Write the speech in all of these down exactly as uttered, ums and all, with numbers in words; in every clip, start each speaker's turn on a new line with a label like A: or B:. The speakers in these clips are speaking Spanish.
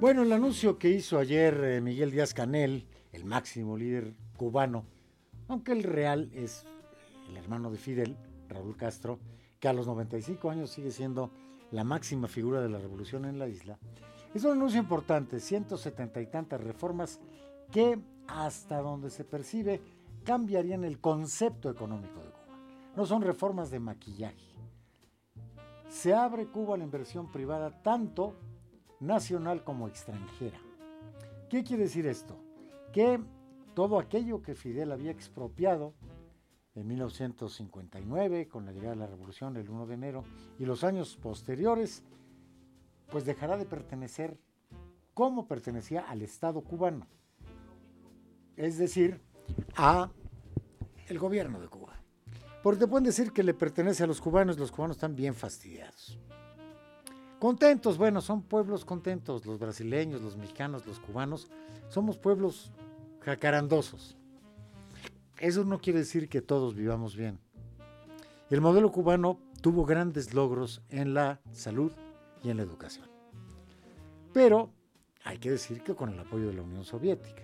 A: Bueno, el anuncio que hizo ayer eh, Miguel Díaz-Canel, el máximo líder cubano, aunque el real es el hermano de Fidel, Raúl Castro, que a los noventa y cinco años sigue siendo la máxima figura de la revolución en la isla, es un anuncio importante, ciento setenta y tantas reformas que, hasta donde se percibe, cambiarían el concepto económico de Cuba. No son reformas de maquillaje. Se abre Cuba a la inversión privada tanto nacional como extranjera. ¿Qué quiere decir esto? Que todo aquello que Fidel había expropiado en mil novecientos cincuenta y nueve, con la llegada de la revolución el primero de enero, y los años posteriores, pues dejará de pertenecer como pertenecía al Estado cubano, es decir, a el gobierno de Cuba. Porque te pueden decir que le pertenece a los cubanos, los cubanos están bien fastidiados. Contentos, bueno, son pueblos contentos, los brasileños, los mexicanos, los cubanos, somos pueblos jacarandosos. Eso no quiere decir que todos vivamos bien. El modelo cubano tuvo grandes logros en la salud y en la educación. Pero hay que decir que con el apoyo de la Unión Soviética.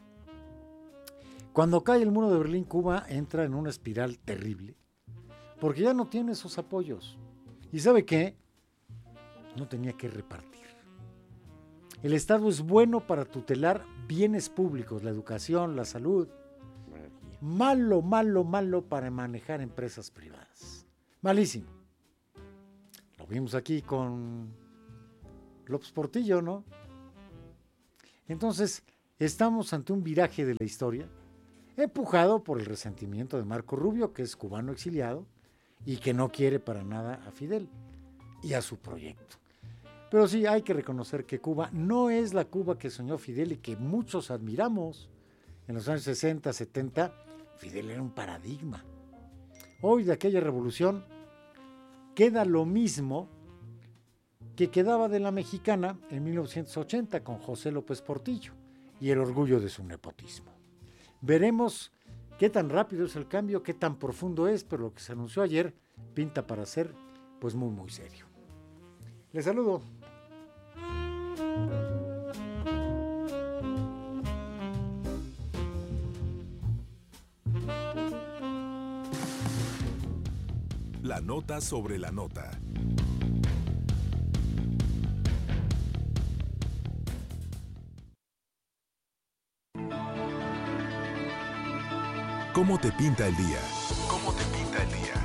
A: Cuando cae el muro de Berlín, Cuba entra en una espiral terrible, porque ya no tiene esos apoyos. ¿Y sabe qué? No tenía que repartir. El Estado es bueno para tutelar bienes públicos, la educación, la salud. Malo, malo, malo para manejar empresas privadas. Malísimo. Lo vimos aquí con López Portillo, ¿no? Entonces, estamos ante un viraje de la historia, empujado por el resentimiento de Marco Rubio, que es cubano exiliado y que no quiere para nada a Fidel y a su proyecto. Pero sí hay que reconocer que Cuba no es la Cuba que soñó Fidel y que muchos admiramos. En los años sesenta, setenta, Fidel era un paradigma. Hoy de aquella revolución queda lo mismo que quedaba de la mexicana en mil novecientos ochenta con José López Portillo y el orgullo de su nepotismo. Veremos qué tan rápido es el cambio, qué tan profundo es, pero lo que se anunció ayer pinta para ser pues muy muy serio. Les saludo.
B: La nota sobre la nota. ¿Cómo te pinta el día? ¿Cómo te pinta el día?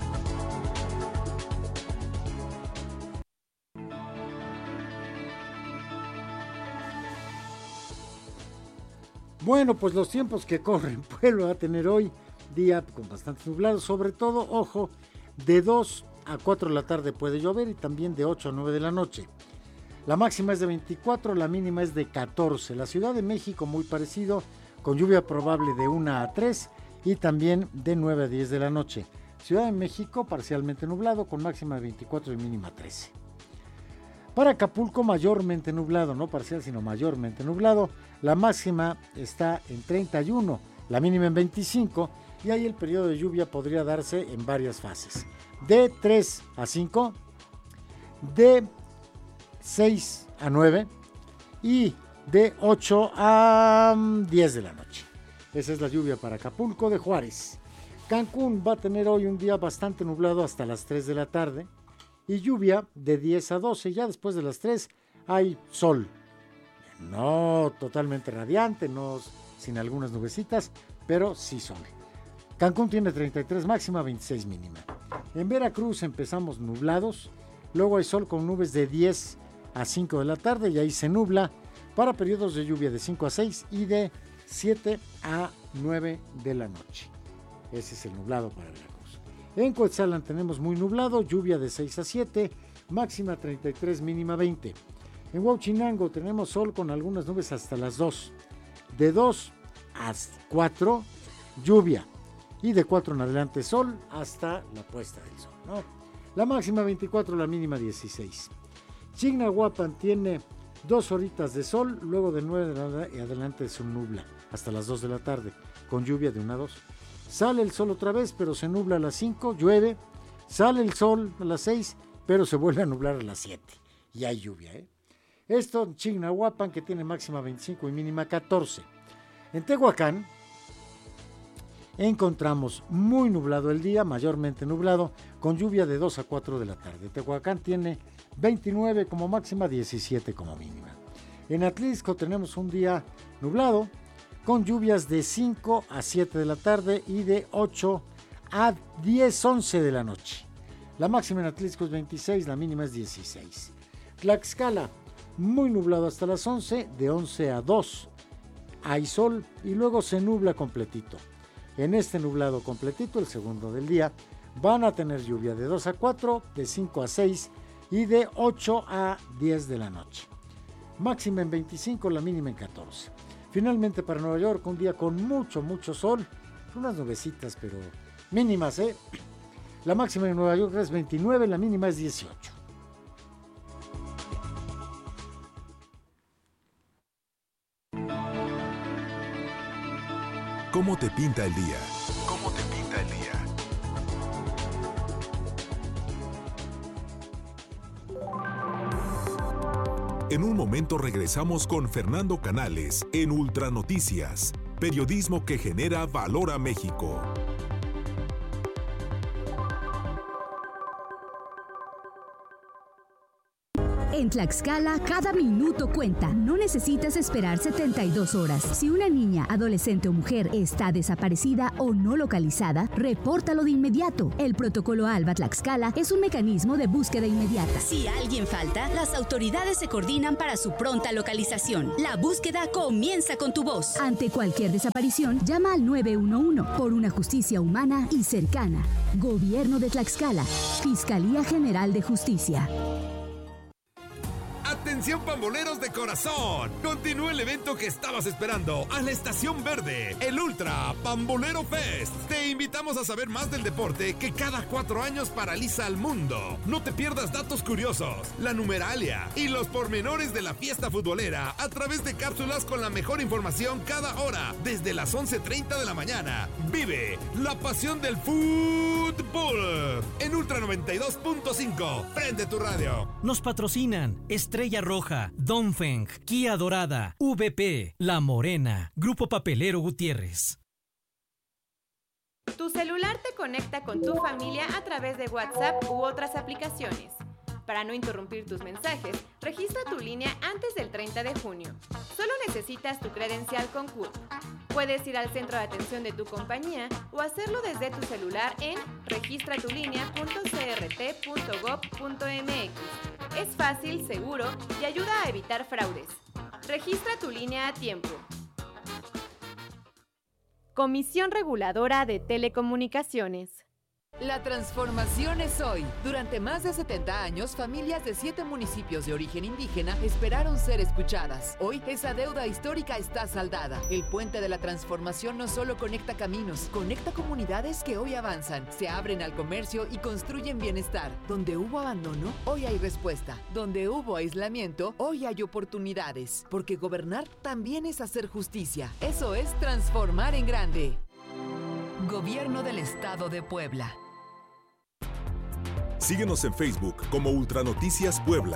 A: Bueno, pues los tiempos que corren, Puebla va a tener hoy día con bastante nublado, sobre todo, ojo, de dos a cuatro de la tarde puede llover y también de ocho a nueve de la noche. La máxima es de veinticuatro, la mínima es de catorce. La Ciudad de México muy parecido, con lluvia probable de una a tres y también de nueve a diez de la noche. Ciudad de México parcialmente nublado con máxima de veinticuatro y mínima trece. Para Acapulco mayormente nublado, no parcial sino mayormente nublado. La máxima está en treinta y uno, la mínima en veinticinco y ahí el periodo de lluvia podría darse en varias fases. De tres a cinco, de seis a nueve y de ocho a diez de la noche. Esa es la lluvia para Acapulco de Juárez. Cancún va a tener hoy un día bastante nublado hasta las tres de la tarde y lluvia de diez a doce. Ya después de las tres hay sol. No totalmente radiante, no sin algunas nubecitas, pero sí sol. Cancún tiene treinta y tres máxima, veintiséis mínima. En Veracruz empezamos nublados, luego hay sol con nubes de diez a cinco de la tarde y ahí se nubla para periodos de lluvia de cinco a seis y de siete a nueve de la noche. Ese es el nublado para Veracruz. En Coetzalan tenemos muy nublado, lluvia de seis a siete, máxima treinta y tres, mínima veinte. En Huauchinango tenemos sol con algunas nubes hasta las dos. De dos a cuatro, lluvia. Y de cuatro en adelante sol hasta la puesta del sol, ¿no? La máxima veinticuatro, la mínima dieciséis. Chignahuapan tiene dos horitas de sol, luego de nueve de adelante se nubla hasta las dos de la tarde, con lluvia de una a dos. Sale el sol otra vez, pero se nubla a las cinco, llueve. Sale el sol a las seis, pero se vuelve a nublar a las siete. Y hay lluvia, ¿eh? Esto en Chignahuapan, que tiene máxima veinticinco y mínima catorce. En Tehuacán encontramos muy nublado el día, mayormente nublado, con lluvia de dos a cuatro de la tarde. Tehuacán tiene veintinueve como máxima, diecisiete como mínima. En Atlixco tenemos un día nublado, con lluvias de cinco a siete de la tarde y de ocho a diez, once de la noche. La máxima en Atlixco es veintiséis, la mínima es dieciséis. Tlaxcala, muy nublado hasta las once, de once a dos hay sol y luego se nubla completito. En este nublado completito, el segundo del día, van a tener lluvia de dos a cuatro, de cinco a seis y de ocho a diez de la noche. Máxima en veinticinco, la mínima en catorce. Finalmente para Nueva York, un día con mucho, mucho sol, unas nubecitas, pero mínimas, ¿eh? La máxima en Nueva York es veintinueve, la mínima es dieciocho.
B: ¿Cómo te pinta el día? ¿Cómo te pinta el día? En un momento regresamos con Fernando Canales en Ultra Noticias, periodismo que genera valor a México.
C: En Tlaxcala, cada minuto cuenta. No necesitas esperar setenta y dos horas. Si una niña, adolescente o mujer está desaparecida o no localizada, repórtalo de inmediato. El protocolo ALBA Tlaxcala es un mecanismo de búsqueda inmediata.
D: Si alguien falta, las autoridades se coordinan para su pronta localización. La búsqueda comienza con tu voz.
C: Ante cualquier desaparición, llama al nueve uno uno por una justicia humana y cercana. Gobierno de Tlaxcala. Fiscalía General de Justicia.
E: ¡Atención pamboleros de corazón! Continúa el evento que estabas esperando a la Estación Verde, el Ultra Pambolero Fest. Te invitamos a saber más del deporte que cada cuatro años paraliza al mundo. No te pierdas datos curiosos, la numeralia y los pormenores de la fiesta futbolera a través de cápsulas con la mejor información cada hora, desde las once treinta de la mañana. Vive la pasión del fútbol en Ultra noventa y dos punto cinco. Prende tu radio.
F: Nos patrocinan Estrella Roja, Dongfeng, Kia Dorada, V P, La Morena, Grupo Papelero Gutiérrez.
G: Tu celular te conecta con tu familia a través de WhatsApp u otras aplicaciones. Para no interrumpir tus mensajes, registra tu línea antes del treinta de junio. Solo necesitas tu credencial con C U R. Puedes ir al centro de atención de tu compañía o hacerlo desde tu celular en registra tu línea punto c r t punto gob punto m x. Es fácil, seguro y ayuda a evitar fraudes. Registra tu línea a tiempo. Comisión Reguladora de Telecomunicaciones.
H: La transformación es hoy. Durante más de setenta años, familias de siete municipios de origen indígena esperaron ser escuchadas. Hoy, esa deuda histórica está saldada. El puente de la transformación no solo conecta caminos, conecta comunidades que hoy avanzan, se abren al comercio y construyen bienestar. Donde hubo abandono, hoy hay respuesta. Donde hubo aislamiento, hoy hay oportunidades. Porque gobernar también es hacer justicia. Eso es transformar en grande. Gobierno del Estado de Puebla.
B: Síguenos en Facebook como Ultra Noticias Puebla.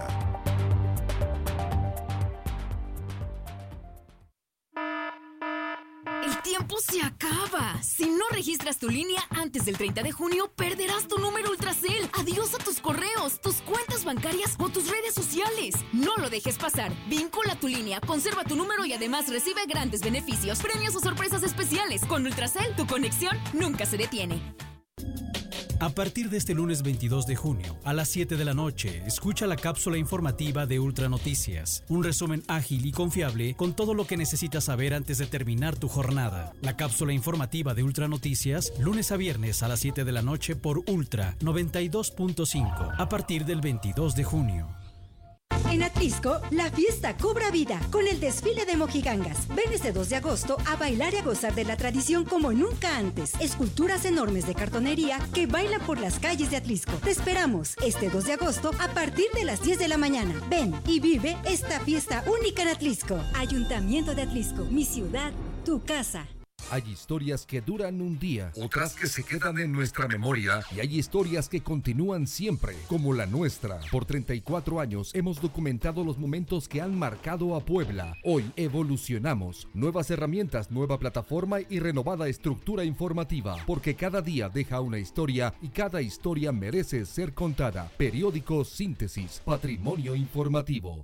I: El tiempo se acaba. Si no registras tu línea antes del treinta de junio, perderás tu número Ultracel. Adiós a tus correos, tus cuentas bancarias o tus redes sociales. No lo dejes pasar. Vincula tu línea, conserva tu número y además recibe grandes beneficios, premios o sorpresas especiales. Con Ultracel, tu conexión nunca se detiene.
F: A partir de este lunes veintidós de junio, a las siete de la noche, escucha la cápsula informativa de Ultra Noticias. Un resumen ágil y confiable con todo lo que necesitas saber antes de terminar tu jornada. La cápsula informativa de Ultra Noticias, lunes a viernes a las siete de la noche por Ultra noventa y dos punto cinco, a partir del veintidós de junio.
J: En Atlixco, la fiesta cobra vida con el desfile de mojigangas. Ven este dos de agosto a bailar y a gozar de la tradición como nunca antes. Esculturas enormes de cartonería que bailan por las calles de Atlixco. Te esperamos este dos de agosto a partir de las diez de la mañana. Ven y vive esta fiesta única en Atlixco. Ayuntamiento de Atlixco, mi ciudad, tu casa.
K: Hay historias que duran un día, otras que se quedan en nuestra memoria y hay historias que continúan siempre, como la nuestra. Por treinta y cuatro años hemos documentado los momentos que han marcado a Puebla. Hoy evolucionamos. Nuevas herramientas, nueva plataforma y renovada estructura informativa, porque cada día deja una historia y cada historia merece ser contada. Periódico Síntesis, Patrimonio Informativo.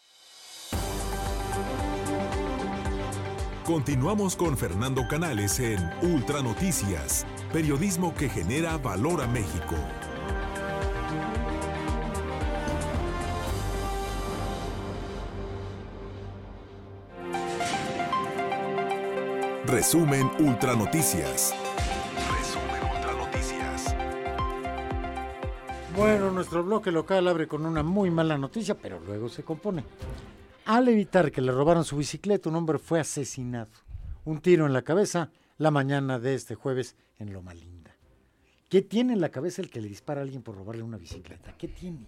B: Continuamos con Fernando Canales en Ultra Noticias, periodismo que genera valor a México. Resumen Ultra Noticias. Resumen Ultra Noticias.
A: Bueno, nuestro bloque local abre con una muy mala noticia, pero luego se compone. Al evitar que le robaran su bicicleta, un hombre fue asesinado. Un tiro en la cabeza la mañana de este jueves en Loma Linda. ¿Qué tiene en la cabeza el que le dispara a alguien por robarle una bicicleta? ¿Qué tiene?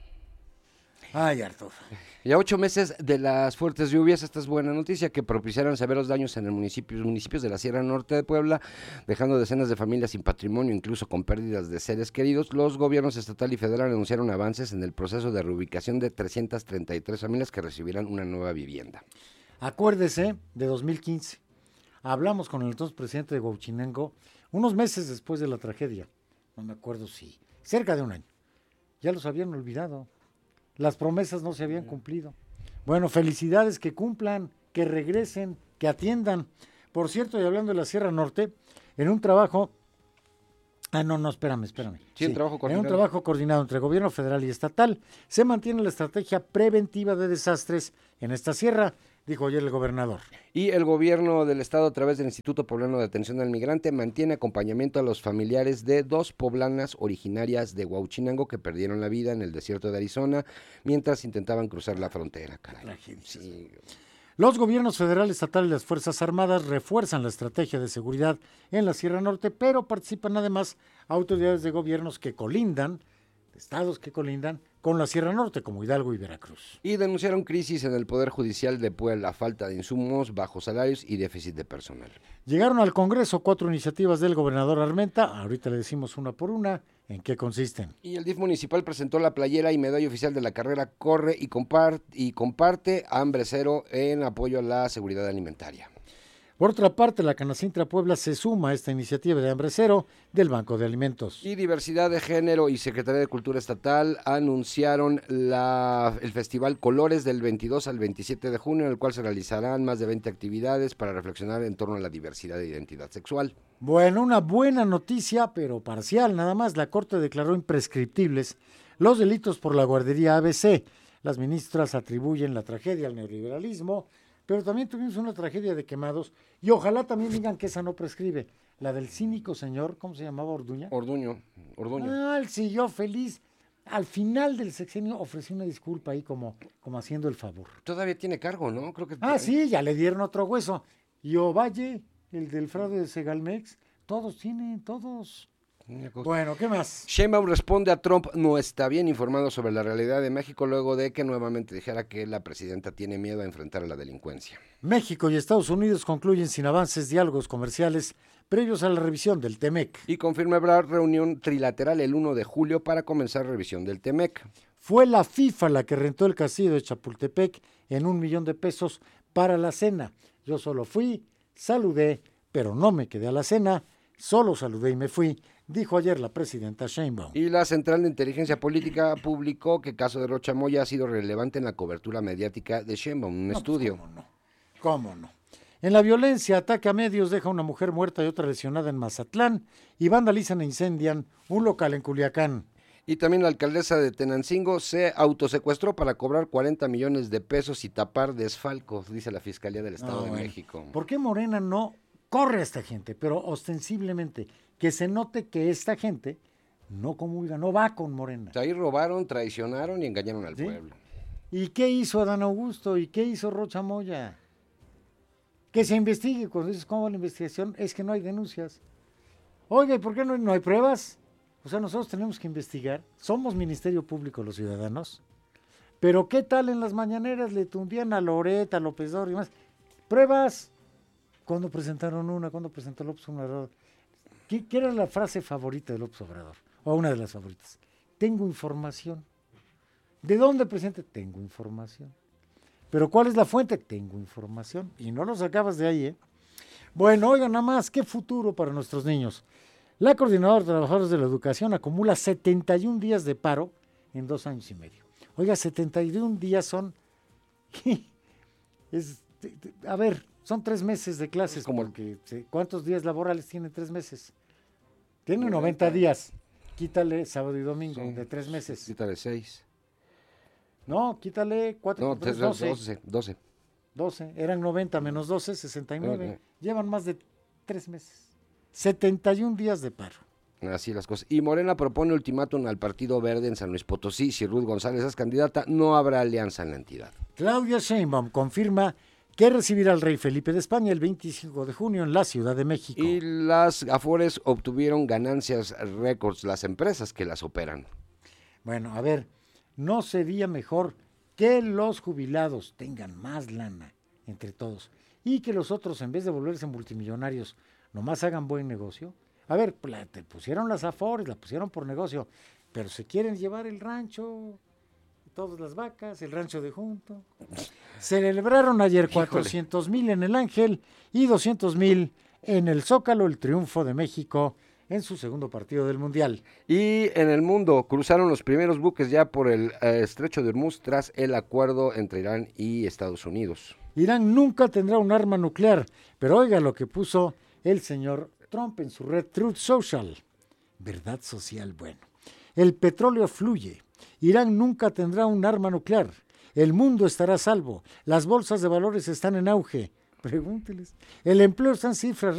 A: Ay, Arturo.
L: Y a ocho meses de las fuertes lluvias, esta es buena noticia, que propiciaron severos daños en el municipio, municipios de la Sierra Norte de Puebla, dejando decenas de familias sin patrimonio, incluso con pérdidas de seres queridos. Los gobiernos estatal y federal anunciaron avances en el proceso de reubicación de trescientas treinta y tres familias que recibirán una nueva vivienda.
A: Acuérdese de dos mil quince. Hablamos con el entonces presidente de Huachinango unos meses después de la tragedia. No me acuerdo si cerca de un año. Ya los habían olvidado. Las promesas no se habían cumplido. Bueno, felicidades, que cumplan, que regresen, que atiendan. Por cierto, y hablando de la Sierra Norte, en un trabajo... Ah, no, no, espérame, espérame.
L: Sí, sí, trabajo coordinado.
A: En un trabajo coordinado entre gobierno federal y estatal, se mantiene la estrategia preventiva de desastres en esta sierra, dijo ayer el gobernador.
L: Y el gobierno del estado, a través del Instituto Poblano de Atención al Migrante, mantiene acompañamiento a los familiares de dos poblanas originarias de Huachinango que perdieron la vida en el desierto de Arizona mientras intentaban cruzar la frontera. Caray. Sí.
A: Los gobiernos federal, estatal y las Fuerzas Armadas refuerzan la estrategia de seguridad en la Sierra Norte, pero participan además autoridades de gobiernos que colindan, de estados que colindan con la Sierra Norte, como Hidalgo y Veracruz.
L: Y denunciaron crisis en el Poder Judicial de Puebla, falta de insumos, bajos salarios y déficit de personal.
A: Llegaron al Congreso cuatro iniciativas del gobernador Armenta, ahorita le decimos una por una en qué consisten.
L: Y el D I F municipal presentó la playera y medalla oficial de la carrera Corre y comparte, y comparte Hambre Cero en apoyo a la seguridad alimentaria.
A: Por otra parte, la Canacintra Puebla se suma a esta iniciativa de Hambre Cero del Banco de Alimentos.
L: Y Diversidad de Género y Secretaría de Cultura Estatal anunciaron la, el Festival Colores del veintidós al veintisiete de junio, en el cual se realizarán más de veinte actividades para reflexionar en torno a la diversidad de identidad sexual.
A: Bueno, una buena noticia, pero parcial nada más. La Corte declaró imprescriptibles los delitos por la guardería A B C. Las ministras atribuyen la tragedia al neoliberalismo, pero también tuvimos una tragedia de quemados, y ojalá también digan que esa no prescribe, la del cínico señor, ¿cómo se llamaba? Orduña.
L: Orduño, Orduño.
A: Ah, él siguió feliz. Al final del sexenio ofreció una disculpa ahí como, como haciendo el favor.
L: Todavía tiene cargo, ¿no? Creo que...
A: Ah, sí, ya le dieron otro hueso. Y Ovalle, el del fraude de Segalmex, todos tienen, todos... Bueno, ¿qué más?
L: Sheinbaum responde a Trump, no está bien informado sobre la realidad de México, luego de que nuevamente dijera que la presidenta tiene miedo a enfrentar a la delincuencia.
A: México y Estados Unidos concluyen sin avances diálogos comerciales previos a la revisión del Temec.
L: Y confirma Ebrard reunión trilateral el uno de julio para comenzar revisión del Temec.
A: Fue la FIFA la que rentó el castillo de Chapultepec en un millón de pesos para la cena. Yo solo fui, saludé, pero no me quedé a la cena, solo saludé y me fui, dijo ayer la presidenta Sheinbaum.
L: Y la Central de Inteligencia Política publicó que el caso de Rocha Moya ha sido relevante en la cobertura mediática de Sheinbaum, un
A: no,
L: estudio.
A: Pues, ¿cómo no? ¿Cómo no? En la violencia, ataque a medios deja una mujer muerta y otra lesionada en Mazatlán, y vandalizan e incendian un local en Culiacán.
L: Y también la alcaldesa de Tenancingo se autosecuestró para cobrar cuarenta millones de pesos y tapar desfalcos, dice la Fiscalía del Estado
A: no,
L: de
A: bueno.
L: México.
A: ¿Por qué Morena no corre a esta gente, pero ostensiblemente, que se note que esta gente no comulga, no va con Morena?
L: Ahí robaron, traicionaron y engañaron al ¿Sí? pueblo.
A: ¿Y qué hizo Adán Augusto? ¿Y qué hizo Rocha Moya? Que se investigue. Cuando dices cómo va la investigación, es que no hay denuncias. Oiga, ¿y por qué no, no hay pruebas? O sea, nosotros tenemos que investigar. Somos Ministerio Público los ciudadanos. Pero ¿qué tal en las mañaneras le tundían a Loret, a López Obrador y más? Pruebas. ¿Cuándo presentaron una? ¿Cuándo presentó López Obrador? ¿Qué, ¿Qué era la frase favorita de López Obrador? O una de las favoritas. Tengo información. ¿De dónde presente? Tengo información. ¿Pero cuál es la fuente? Tengo información. Y no lo sacabas de ahí, ¿eh? Bueno, oigan, nada más, qué futuro para nuestros niños. La Coordinadora de Trabajadores de la Educación acumula setenta y un días de paro en dos años y medio. Oiga, setenta y un días son... es, a ver, son tres meses de clases. Como porque, ¿cuántos días laborales tienen tres meses? Tienen noventa días. Quítale sábado y domingo, sí, de tres meses.
L: Quítale seis.
A: No, quítale cuatro,
L: no, tres, doce. doce. doce.
A: doce, eran noventa menos doce, sesenta y nueve. Okay. Llevan más de tres meses. setenta y un días de paro.
L: Así las cosas. Y Morena propone ultimátum al Partido Verde en San Luis Potosí. Si Ruth González es candidata, no habrá alianza en la entidad.
A: Claudia Sheinbaum confirma que recibirá al rey Felipe de España el veinticinco de junio en la Ciudad de México.
L: Y las Afores obtuvieron ganancias récords, las empresas que las operan.
A: Bueno, a ver, ¿no sería mejor que los jubilados tengan más lana entre todos y que los otros, en vez de volverse multimillonarios, nomás hagan buen negocio? A ver, te pusieron las Afores, la pusieron por negocio, pero se quieren llevar el rancho, todas las vacas, el rancho de junto. Celebraron ayer cuatrocientos mil en el Ángel y doscientos mil en el Zócalo, el triunfo de México en su segundo partido del Mundial.
L: Y en el mundo cruzaron los primeros buques ya por el eh, Estrecho de Hormuz tras el acuerdo entre Irán y Estados Unidos.
A: Irán nunca tendrá un arma nuclear, pero oiga lo que puso el señor Trump en su red Truth Social. Verdad social, bueno. El petróleo fluye. Irán nunca tendrá un arma nuclear. El mundo estará a salvo. Las bolsas de valores están en auge. Pregúnteles. El empleo está en cifras